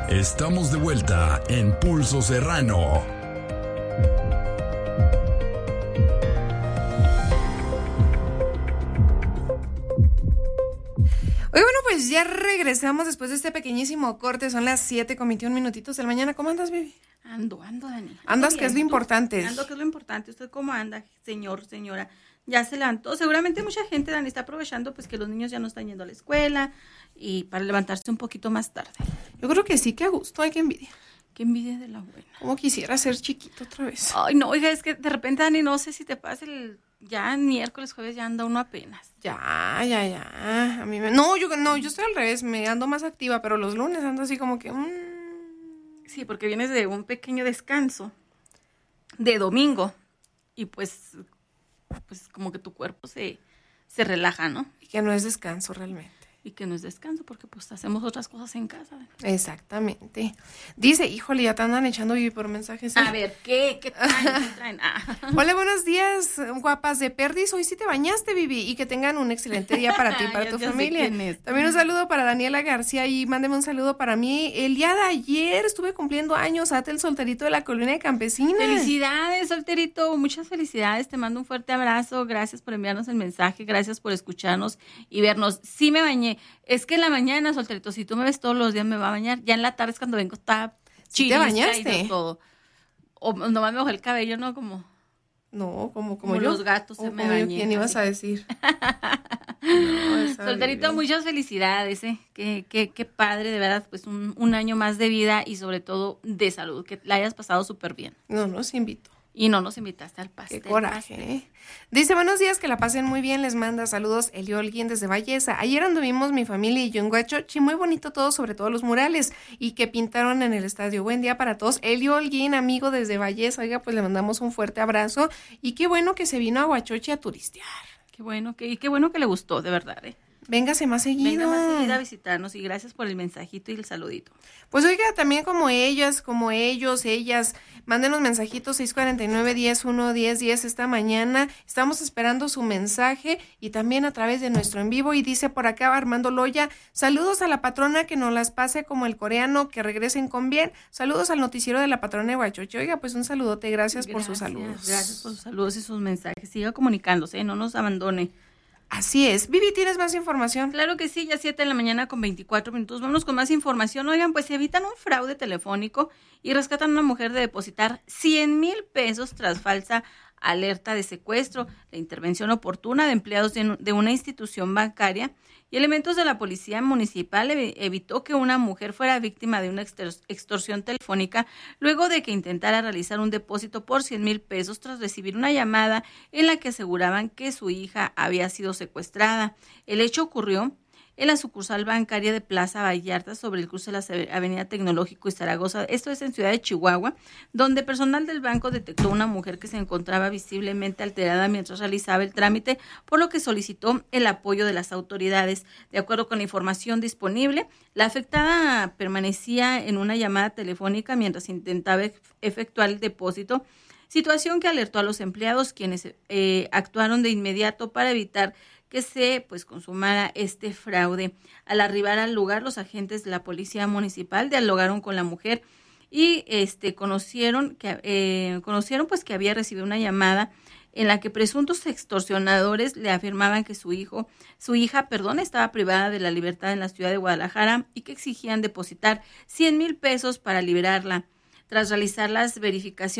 Estamos de vuelta en Pulso Serrano. Oye, bueno, pues ya regresamos después de este pequeñísimo corte. Son las 7:21 de la mañana. ¿Cómo andas, baby? Ando, Dani. Andas, que es lo importante. Ando, que es lo importante. ¿Usted cómo anda, señor, señora? Ya se levantó. Seguramente mucha gente, Dani, está aprovechando pues que los niños ya no están yendo a la escuela y para levantarse un poquito más tarde. Yo creo que sí, que a gusto. Ay, qué envidia. Qué envidia de la buena. Como quisiera ser chiquito otra vez. Ay, no, oiga, es que de repente, Dani, no sé si te pasa ya miércoles, jueves, ya anda uno apenas. Ya. A mí yo estoy al revés. Me ando más activa, pero los lunes ando así como que... Sí, porque vienes de un pequeño descanso de domingo y pues como que tu cuerpo se relaja, ¿no? Y que no es descanso realmente. Y que no es descanso porque pues hacemos otras cosas en casa. Exactamente. Dice, híjole, ya te andan echando Vivi por mensajes. ¿Sí? A ver, ¿qué traen? Hola, buenos días, guapas de Perdis. Hoy sí te bañaste, Vivi, y que tengan un excelente día para ti y para tu familia. También un saludo para Daniela García y mándeme un saludo para mí. El día de ayer estuve cumpliendo años, ate el solterito de la colonia campesina. Felicidades, solterito, muchas felicidades. Te mando un fuerte abrazo. Gracias por enviarnos el mensaje, gracias por escucharnos y vernos. Sí me bañé. Es que en la mañana, solterito, si tú me ves todos los días me va a bañar. Ya en la tarde es cuando vengo, está chilista. ¿Te bañaste? Y todo. O nomás me mojé el cabello, ¿no? Como yo. Los gatos se me bañé. ¿Quién ibas a decir? Solterito, muchas felicidades, Qué padre, de verdad, pues un año más de vida y sobre todo de salud, que la hayas pasado súper bien. No nos invito. Y no nos invitaste al pastel. Qué coraje, Dice, buenos días, que la pasen muy bien. Les manda saludos Elio Holguín desde Valleza. Ayer anduvimos mi familia y yo en Huachochi. Muy bonito todo, sobre todo los murales y que pintaron en el estadio. Buen día para todos. Elio Holguín, amigo desde Valleza. Oiga, pues le mandamos un fuerte abrazo. Y qué bueno que se vino a Huachochi a turistear. Qué bueno que le gustó, de verdad, Véngase más seguido. Venga más seguido a visitarnos y gracias por el mensajito y el saludito. Pues oiga, también como ellas, como ellos, ellas, mándenos mensajitos 649-101010 esta mañana. Estamos esperando su mensaje y también a través de nuestro en vivo. Y dice por acá Armando Loya, saludos a la patrona, que nos las pase como el coreano, que regresen con bien. Saludos al noticiero de la patrona de Huachochi. Oiga, pues un saludote, gracias por sus saludos. Gracias por sus saludos y sus mensajes. Siga comunicándose, no nos abandone. Así es. Vivi, ¿tienes más información? Claro que sí, ya 7:24 a.m. Vámonos con más información. Oigan, pues evitan un fraude telefónico y rescatan a una mujer de depositar 100,000 pesos tras falsa alerta de secuestro. La intervención oportuna de empleados de una institución bancaria y elementos de la policía municipal evitó que una mujer fuera víctima de una extorsión telefónica luego de que intentara realizar un depósito por 100,000 pesos tras recibir una llamada en la que aseguraban que su hija había sido secuestrada. El hecho ocurrió en la sucursal bancaria de Plaza Vallarta sobre el cruce de la Avenida Tecnológico y Zaragoza. Esto es en Ciudad de Chihuahua, donde personal del banco detectó una mujer que se encontraba visiblemente alterada mientras realizaba el trámite, por lo que solicitó el apoyo de las autoridades. De acuerdo con la información disponible, la afectada permanecía en una llamada telefónica mientras intentaba efectuar el depósito, situación que alertó a los empleados, quienes actuaron de inmediato para evitar que se consumara este fraude. Al arribar al lugar, los agentes de la policía municipal dialogaron con la mujer y conocieron que había recibido una llamada en la que presuntos extorsionadores le afirmaban que su hija, estaba privada de la libertad en la ciudad de Guadalajara y que exigían depositar 100,000 pesos para liberarla. Tras realizar las verificaciones